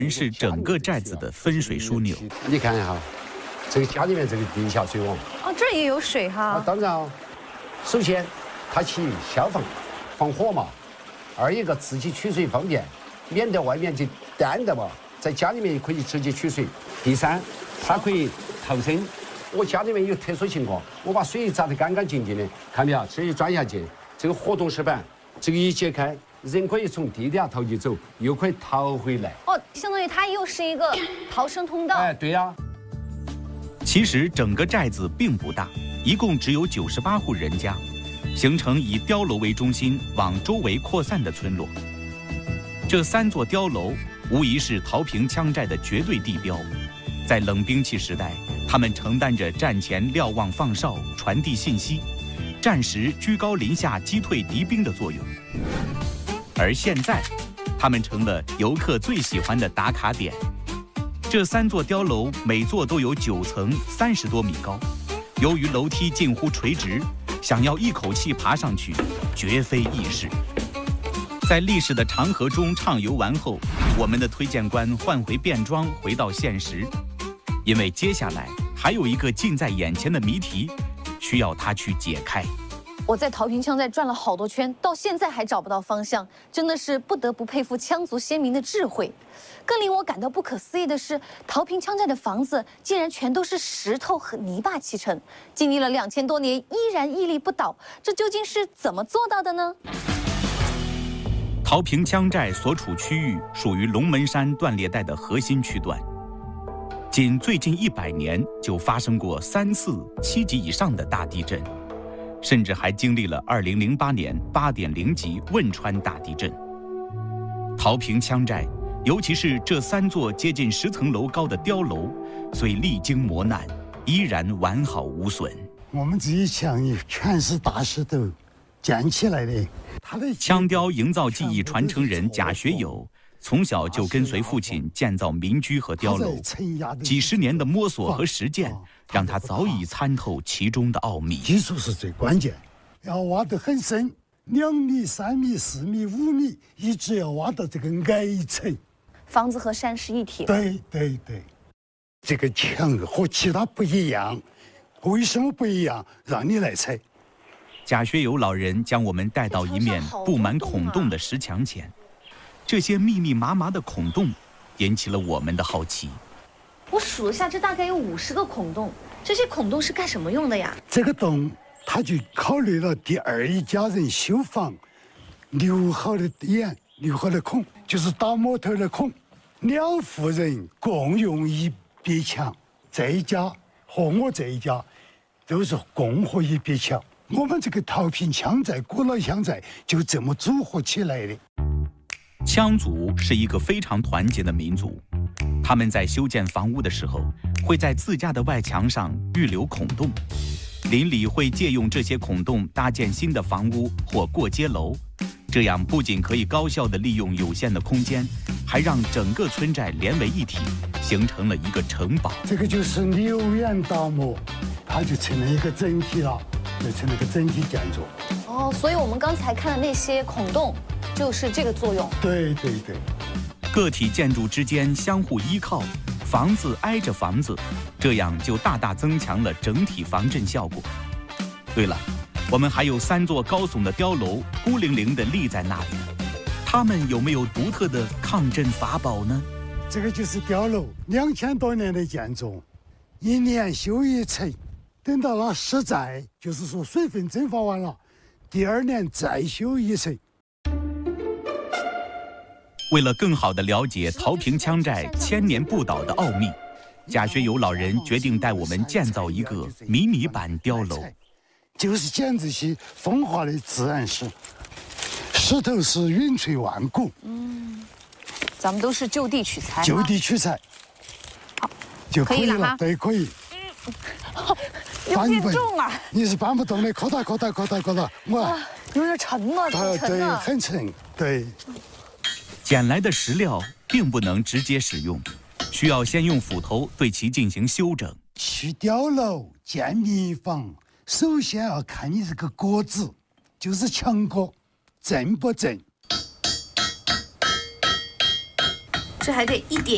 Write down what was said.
是整个寨子的分水枢纽。 你看哈，这个家里面这个地下水网， 哦，这儿也有水哈。 当然哦，首先它起消防、防火嘛；二一个自己取水方便，免得外面去担的嘛，在家里面也可以直接取水。第三，它可以逃生。我家里面有特殊情况，我把水砸得干干净净的，看没有？这一钻下去，这个活动石板，这个一解开，人可以从地底下逃起走，又可以逃回来。 哦，相当于它又是一个逃生通道。 哎，对呀。 其实整个寨子并不大，一共只有98户人家，形成以碉楼为中心往周围扩散的村落。这3座碉楼无疑是桃坪羌寨的绝对地标，在冷兵器时代，他们承担着战前瞭望放哨、传递信息，战时居高临下击退敌兵的作用。而现在，他们成了游客最喜欢的打卡点。这3座碉楼每座都有9层，30多米高。由于楼梯近乎垂直，想要一口气爬上去，绝非易事。在历史的长河中畅游完后，我们的推荐官换回便装，回到现实，因为接下来还有一个近在眼前的谜题，需要他去解开。 我在桃坪羌寨转了好多圈，到现在还找不到方向，真的是不得不佩服羌族先民的智慧。更令我感到不可思议的是，桃坪羌寨的房子竟然全都是石头和泥巴砌成，经历了2000多年依然屹立不倒，这究竟是怎么做到的呢？ 桃坪羌寨所处区域属于龙门山断裂带的核心区段，仅最近100年就发生过3次7级以上的大地震，甚至还经历了2008年8.0级汶川大地震。桃坪羌寨，尤其是这3座接近10层楼高的碉楼，虽历经磨难，依然完好无损。 我们这一墙全是大石头建起来的。 羌碉营造技艺传承人贾学友，从小就跟随父亲建造民居和碉楼，几十年的摸索和实践，让他早已参透其中的奥秘。 技术是最关键，要挖得很深，2米、3米、4米、5米，一直要挖到这个矮层。 房子和山是一体的。 对，这个墙和其他不一样，为什么不一样？让你来猜。 贾学友老人将我们带到一面布满孔洞的石墙前，这些密密麻麻的孔洞引起了我们的好奇。 我数了下，这大概有50个孔洞，这些孔洞是干什么用的呀？ 这个洞，他就考虑了第2一家人修房留好的眼、留好的孔，就是打木头的孔。2户人共用一边墙，这一家和我这一家都是共和一边墙。我们这个桃坪羌寨古老乡寨就这么组合起来的。 羌族是一个非常团结的民族，他们在修建房屋的时候，会在自家的外墙上预留孔洞，邻里会借用这些孔洞搭建新的房屋或过街楼，这样不仅可以高效地利用有限的空间，还让整个村寨连为一体，形成了一个城堡。 这个就是流眼打磨，它就成了一个整体了，就成了个整体建筑。 哦，所以我们刚才看的那些孔洞，就是这个作用。 对。 个体建筑之间相互依靠，房子挨着房子，这样就大大增强了整体防震效果。对了，我们还有3座高耸的碉楼孤零零地立在那里，它们有没有独特的抗震法宝呢？ 这个就是碉楼，2000多年的建筑，1年修1层，等到了施载，就是说水分蒸发完了，第2年再修1层。 为了更好地了解桃坪羌寨千年不倒的奥秘，贾学友老人决定带我们建造一个迷你版碉楼。 就是捡这些风化的自然石，石头是允垂万古。 咱们都是就地取材。 就地取材， 好， 就可以了。 可以吗？ 对，可以。 有点重啊！ 你是搬不动的，扩大。我有点沉了， 对，很沉，对。 捡来的石料并不能直接使用，需要先用斧头对其进行修整。 去碉楼、建民房，首先要看你这个橛子，就是墙橛，正不正。 这还得一点